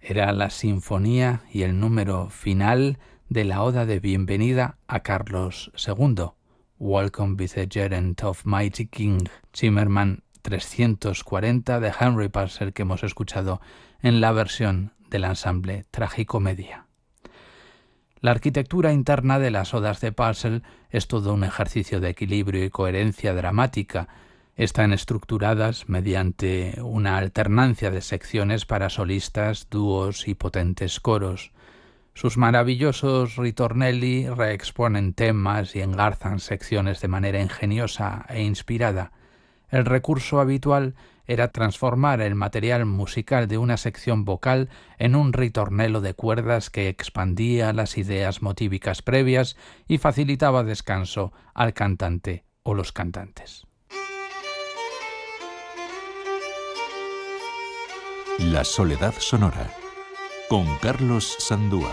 Era la sinfonía y el número final de la oda de bienvenida a Carlos II, Welcome with the Gerent of Mighty King, Zimmermann 340 de Henry Purcell, que hemos escuchado en la versión del ensamble Tragicomedia. La arquitectura interna de las odas de Purcell es todo un ejercicio de equilibrio y coherencia dramática. Están estructuradas mediante una alternancia de secciones para solistas, dúos y potentes coros. Sus maravillosos ritornelli reexponen temas y engarzan secciones de manera ingeniosa e inspirada. El recurso habitual era transformar el material musical de una sección vocal en un ritornello de cuerdas que expandía las ideas motívicas previas y facilitaba descanso al cantante o los cantantes. La soledad sonora, con Carlos Sandúa.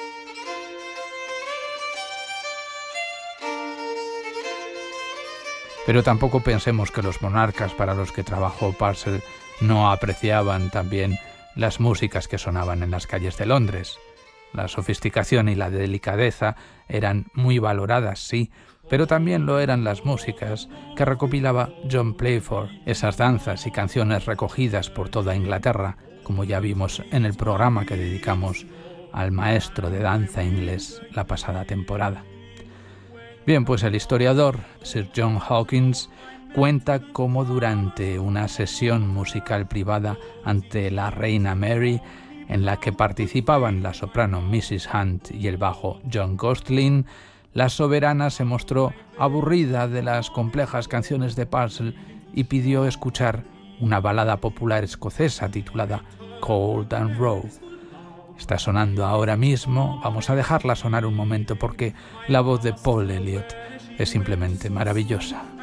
Pero tampoco pensemos que los monarcas para los que trabajó Purcell no apreciaban también las músicas que sonaban en las calles de Londres. La sofisticación y la delicadeza eran muy valoradas, sí, pero también lo eran las músicas que recopilaba John Playford, esas danzas y canciones recogidas por toda Inglaterra, como ya vimos en el programa que dedicamos al maestro de danza inglés la pasada temporada. Bien, pues el historiador Sir John Hawkins cuenta cómo durante una sesión musical privada ante la reina Mary, en la que participaban la soprano Mrs. Hunt y el bajo John Gosling, la soberana se mostró aburrida de las complejas canciones de Purcell y pidió escuchar una balada popular escocesa titulada Cold and Raw. Está sonando ahora mismo, vamos a dejarla sonar un momento porque la voz de Paul Elliott es simplemente maravillosa.